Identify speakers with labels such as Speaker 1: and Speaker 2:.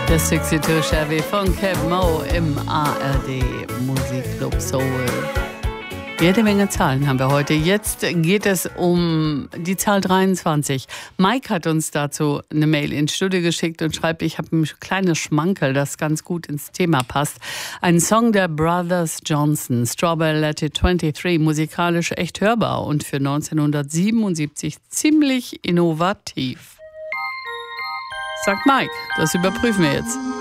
Speaker 1: Der Successor Chevy von Kevin Mo im ARD Musikclub Soul. Jede Menge Zahlen haben wir heute. Jetzt geht es um die Zahl 23. Mike hat uns dazu eine Mail ins Studio geschickt und schreibt, ich habe ein kleines Schmankerl, das ganz gut ins Thema passt. Ein Song der Brothers Johnson, Strawberry Letter 23, musikalisch echt hörbar und für 1977 ziemlich innovativ. Sagt Mike, das überprüfen wir jetzt.